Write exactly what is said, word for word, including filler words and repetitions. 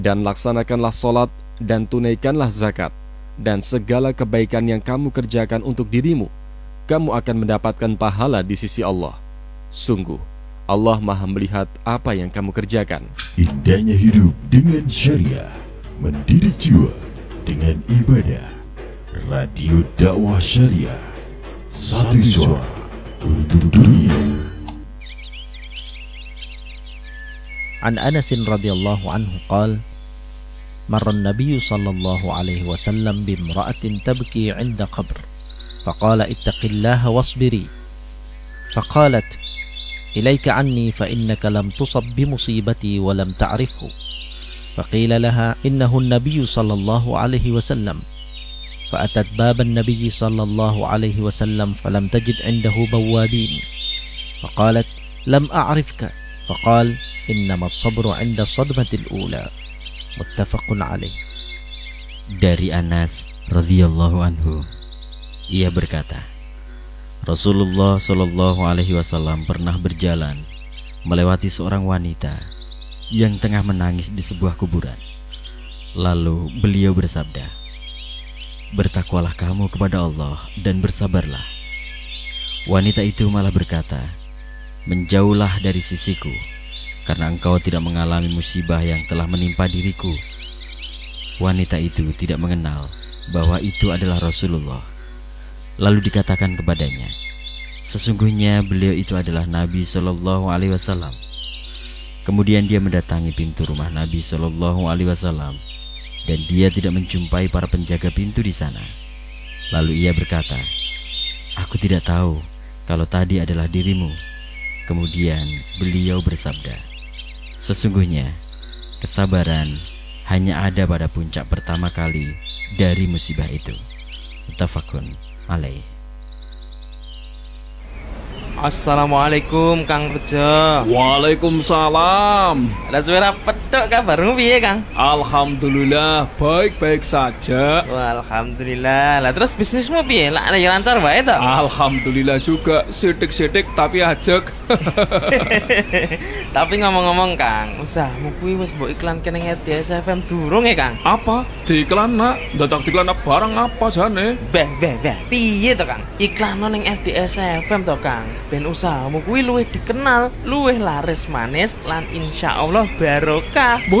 Dan laksanakanlah solat dan tunaikanlah zakat, dan segala kebaikan yang kamu kerjakan untuk dirimu, kamu akan mendapatkan pahala di sisi Allah. Sungguh, Allah Maha melihat apa yang kamu kerjakan. Indahnya hidup dengan syariah, mendidik jiwa dengan ibadah. Radio dakwah syariah, satu suara untuk dunia. An Anas radhiyallahu anhu qala marra an-nabiy sallallahu alaihi wasallam bimra'atin tabki 'inda qabr faqala ittaqillaha wasbiri faqalat ilayka 'anni fa innaka lam tusab bimusibati wa lam ta'rifhu faqila laha innahu an-nabiy sallallahu alaihi wasallam فأتت باب النبي صلى الله عليه وسلم فلم تجد عنده بوابين فقالت لم أعرفك فقال إنما الصبر عند الصدمة الأولى متفق عليه. Dari Anas radhiyallahu anhu, ia berkata, Rasulullah shallallahu alaihi wasallam pernah berjalan melewati seorang wanita yang tengah menangis di sebuah kuburan. Lalu beliau bersabda, bertakwalah kamu kepada Allah dan bersabarlah. Wanita itu malah berkata, menjauhlah dari sisiku, karena engkau tidak mengalami musibah yang telah menimpa diriku. Wanita itu tidak mengenal bahwa itu adalah Rasulullah. Lalu dikatakan kepadanya, sesungguhnya beliau itu adalah Nabi Shallallahu Alaihi Wasallam. Kemudian dia mendatangi pintu rumah Nabi Shallallahu Alaihi Wasallam, dan dia tidak menjumpai para penjaga pintu di sana. Lalu ia berkata, aku tidak tahu kalau tadi adalah dirimu. Kemudian beliau bersabda, sesungguhnya kesabaran hanya ada pada puncak pertama kali dari musibah itu. Muttafaqun alaih. Assalamualaikum Kang Rejo. Waalaikumsalam. Ada suara petok kabarmu piye Kang? Alhamdulillah baik-baik saja. Wah, alhamdulillah. Lah terus bisnismu piye? Lah ya lancar wae to? Alhamdulillah juga, sidik-sidik tapi ajek. Tapi ngomong-ngomong Kang, usahamu kuwi wis mbok iklan kene R D S F M durung ya Kang? Apa? Diiklan nak? Dadak diiklan barang apa jane? Beh, beh, beh. Piye to Kang? Iklan ning R D S F M to Kang. Ben usahamu kuwi luwih dikenal, luwih laris manis lan insyaallah barokah.